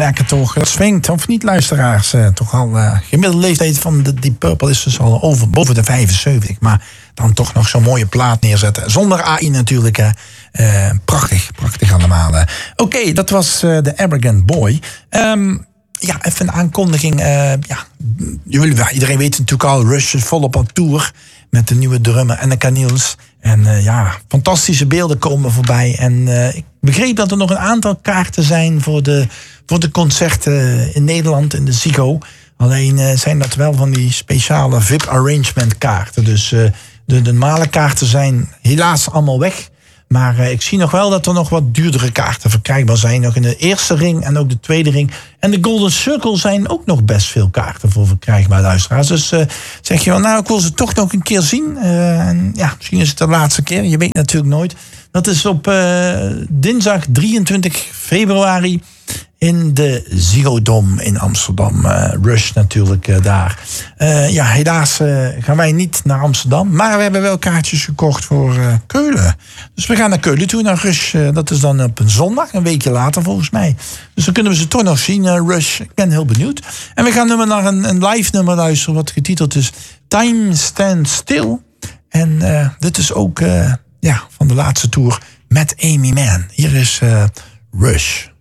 lekker toch. Dat swingt, of niet, luisteraars? Toch al gemiddelde leeftijd van de Deep Purple is dus al boven de 75. Maar dan toch nog zo'n mooie plaat neerzetten. Zonder AI natuurlijk. Prachtig allemaal. Oké, dat was The Arrogant Boy. Ja, even een aankondiging. Iedereen weet natuurlijk al, Rush is volop op tour met de nieuwe drummer Anneke Niels. En fantastische beelden komen voorbij. En ik begreep dat er nog een aantal kaarten zijn voor de concerten in Nederland, in de Ziggo. Alleen zijn dat wel van die speciale VIP-arrangement kaarten. Dus de normale kaarten zijn helaas allemaal weg. Maar ik zie nog wel dat er nog wat duurdere kaarten verkrijgbaar zijn. Nog in de eerste ring en ook de tweede ring. En de Golden Circle zijn ook nog best veel kaarten voor verkrijgbaar, luisteraars. Dus zeg je wel, nou, ik wil ze toch nog een keer zien. En ja, misschien is het de laatste keer. Je weet natuurlijk nooit. Dat is op dinsdag 23 februari in de Ziggo Dome in Amsterdam. Rush natuurlijk daar. Helaas gaan wij niet naar Amsterdam. Maar we hebben wel kaartjes gekocht voor Keulen. Dus we gaan naar Keulen toe, naar Rush. Dat is dan op een zondag, een weekje later volgens mij. Dus dan kunnen we ze toch nog zien, Rush. Ik ben heel benieuwd. En we gaan naar een live nummer luisteren wat getiteld is Time Stands Still. En dit is ook van de laatste tour met Amy Mann. Hier is Rush.